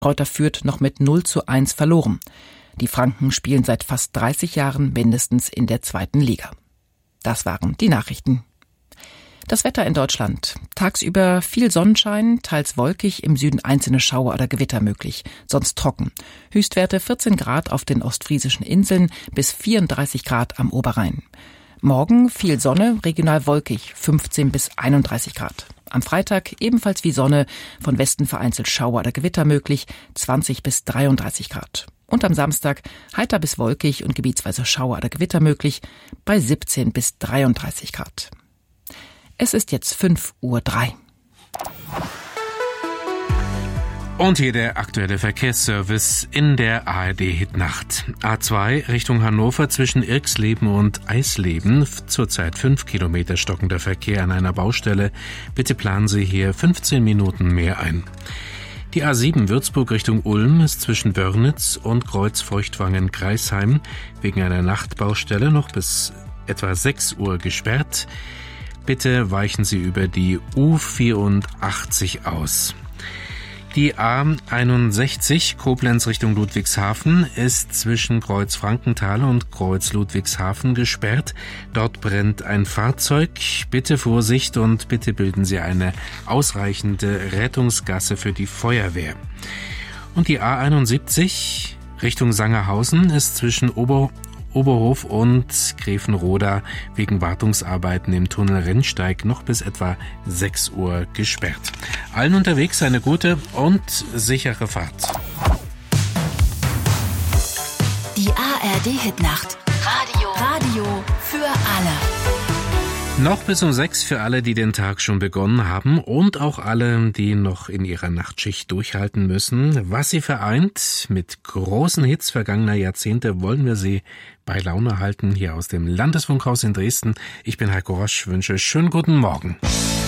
Reuter Fürth noch mit 0:1 verloren. Die Franken spielen seit fast 30 Jahren mindestens in der 2. Liga. Das waren die Nachrichten. Das Wetter in Deutschland. Tagsüber viel Sonnenschein, teils wolkig, im Süden einzelne Schauer oder Gewitter möglich, sonst trocken. Höchstwerte 14 Grad auf den ostfriesischen Inseln bis 34 Grad am Oberrhein. Morgen viel Sonne, regional wolkig, 15 bis 31 Grad. Am Freitag ebenfalls wie Sonne, von Westen vereinzelt Schauer oder Gewitter möglich, 20 bis 33 Grad. Und am Samstag heiter bis wolkig und gebietsweise Schauer oder Gewitter möglich, bei 17 bis 33 Grad. Es ist jetzt 5:03 Uhr. Und hier der aktuelle Verkehrsservice in der ARD-Hitnacht. A2 Richtung Hannover zwischen Irxleben und Eisleben. Zurzeit 5 Kilometer stockender Verkehr an einer Baustelle. Bitte planen Sie hier 15 Minuten mehr ein. Die A7 Würzburg Richtung Ulm ist zwischen Wörnitz und Kreuz-Feuchtwangen-Kreisheim wegen einer Nachtbaustelle noch bis etwa 6 Uhr gesperrt. Bitte weichen Sie über die U84 aus. Die A61 Koblenz Richtung Ludwigshafen ist zwischen Kreuz Frankenthal und Kreuz Ludwigshafen gesperrt. Dort brennt ein Fahrzeug. Bitte Vorsicht und bitte bilden Sie eine ausreichende Rettungsgasse für die Feuerwehr. Und die A71 Richtung Sangerhausen ist zwischen Oberhof und Grevenroda wegen Wartungsarbeiten im Tunnel Rennsteig noch bis etwa 6 Uhr gesperrt. Allen unterwegs eine gute und sichere Fahrt. Die ARD-Hitnacht. Radio für alle. Noch bis um 6 für alle, die den Tag schon begonnen haben und auch alle, die noch in ihrer Nachtschicht durchhalten müssen. Was sie vereint mit großen Hits vergangener Jahrzehnte, wollen wir sie bei Laune halten hier aus dem Landesfunkhaus in Dresden. Ich bin Heiko Rosch, wünsche schönen guten Morgen.